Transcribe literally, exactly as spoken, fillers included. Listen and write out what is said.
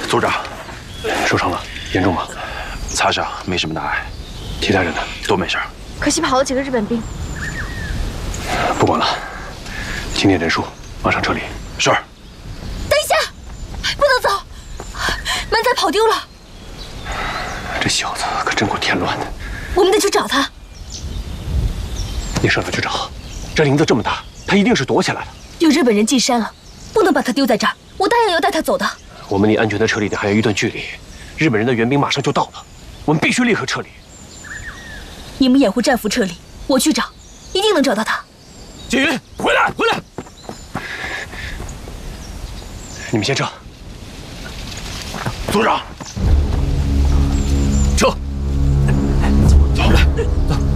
组长， 受伤了，严重吗？ 擦伤，没什么大碍。 其他人呢？ 都没事。 可惜跑了几个日本兵。 不管了，清点人数，马上撤离。 是。 等一下，不能走，满仔跑丢了。 这小子可真够添乱的。 我们得去找他。 你上哪去找？这林子这么大，他一定是躲起来了。 有日本人进山了，不能把他丢在这儿。我答应要带他走的。 我们离安全的撤离点还有一段距离，日本人的援兵马上就到了，我们必须立刻撤离。 你们掩护战俘撤离，我去找，一定能找到他。 景云，回来，回来！ 你们先撤。 组长， 撤！走，走，来，走。